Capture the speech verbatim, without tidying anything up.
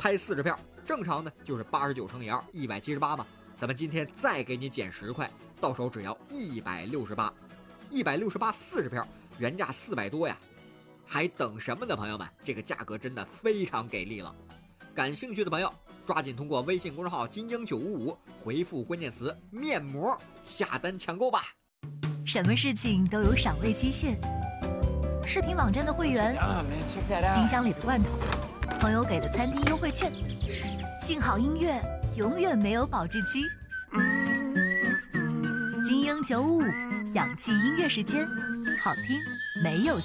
拍四十票，正常呢就是八十九乘以二，一百七十八嘛。咱们今天再给你减十块，到手只要一百六十八，一百六十八四十票，原价四百多呀，还等什么呢？朋友们，这个价格真的非常给力了。感兴趣的朋友，抓紧通过微信公众号金鹰九五五回复关键词面膜下单抢购吧。 什么事情都有赏味期限，视频网站的会员，冰箱里的罐头，朋友给的餐厅优惠券，幸好音乐永远没有保质期。金鹰九五五，氧气音乐时间，好听没有